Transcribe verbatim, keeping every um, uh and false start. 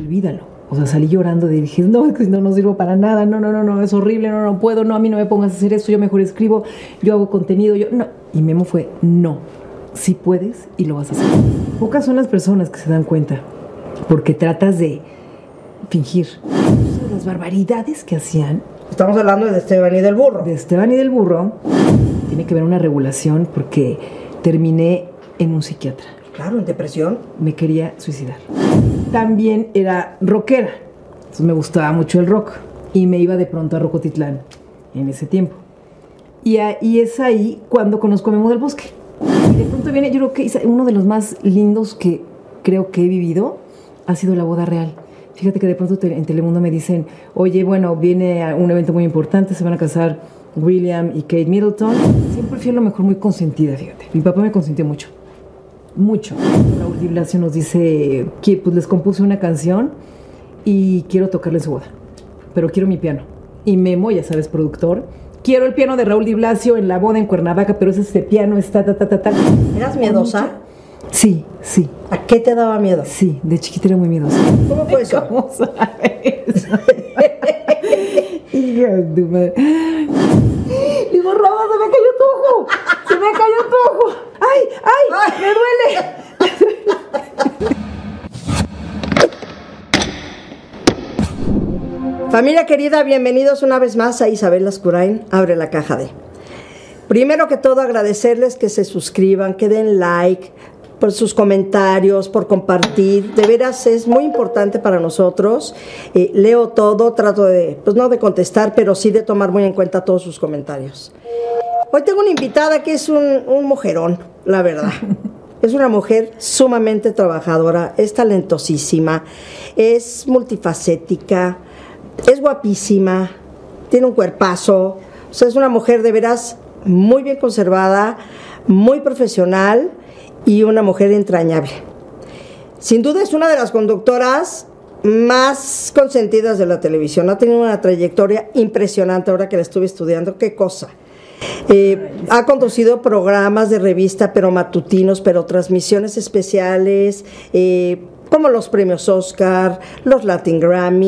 olvídalo. O sea, salí llorando y dije, no, no, no sirvo para nada, no, no, no, no, es horrible, no, no puedo, no, a mí no me pongas a hacer esto, yo mejor escribo, yo hago contenido, yo, no. Y Memo fue, no, sí puedes y lo vas a hacer. Pocas son las personas que se dan cuenta, porque tratas de fingir. Las barbaridades que hacían. Estamos hablando de Esteban y del Burro. De Esteban y del Burro, tiene que haber una regulación porque terminé en un psiquiatra. Claro, en depresión. Me quería suicidar. También era rockera, entonces me gustaba mucho el rock y me iba de pronto a Rocotitlán en ese tiempo. Y, a, y es ahí cuando conozco a Memo del Bosque. Y de pronto viene, yo creo que uno de los más lindos que creo que he vivido ha sido la boda real. Fíjate que de pronto te, en Telemundo me dicen, oye, bueno, viene un evento muy importante, se van a casar William y Kate Middleton. Siempre fui a lo mejor muy consentida, fíjate. Mi papá me consintió mucho. Mucho. Raúl Di Blasio nos dice que pues les compuse una canción y quiero tocarle su boda, pero quiero mi piano. Y Memo, ya sabes, productor, quiero el piano de Raúl Di Blasio en la boda en Cuernavaca, pero ese este piano está ta ta ta ta. ¿Eras miedosa? Sí, sí. ¿A qué te daba miedo? Sí, de chiquita era muy miedosa. ¿Cómo fue eso? ¿Cómo sabes? Hija de tu madre. Digo, Raba, se me cayó tu ojo. Se me cayó tu ojo. ¡Ay, ay! ¡Me duele! Familia querida, bienvenidos una vez más a Isabel Lascurain Abre la Caja de. Primero que todo, agradecerles que se suscriban, que den like, por sus comentarios, por compartir. De veras es muy importante para nosotros. Eh, leo todo, trato de, pues no de contestar, pero sí de tomar muy en cuenta todos sus comentarios. Hoy tengo una invitada que es un, un mujerón, la verdad. Es una mujer sumamente trabajadora, es talentosísima, es multifacética, es guapísima, tiene un cuerpazo. O sea, es una mujer de veras muy bien conservada, muy profesional y una mujer entrañable. Sin duda es una de las conductoras más consentidas de la televisión. Ha tenido una trayectoria impresionante ahora que la estuve estudiando. ¡Qué cosa! Eh, ha conducido programas de revista, pero matutinos, pero transmisiones especiales, eh, como los premios Oscar, los Latin Grammy.